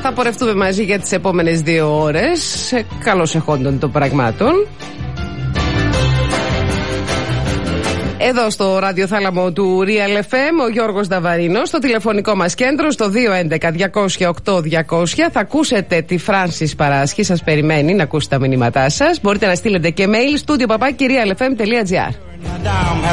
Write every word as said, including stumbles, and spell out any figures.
θα πορευτούμε μαζί για τις επόμενες δύο ώρες. Καλώς εχόντων των πραγμάτων. Εδώ στο ραδιοθάλαμο του Real εφ εμ, ο Γιώργος Νταβαρίνος, στο τηλεφωνικό μας κέντρο, στο δύο έντεκα διακόσια οκτώ διακόσια. Θα ακούσετε τη Φράνσις Παράσχη, σας περιμένει να ακούσετε τα μηνύματά σας. Μπορείτε να στείλετε και mail studio παπάκι real f m τελεία g r.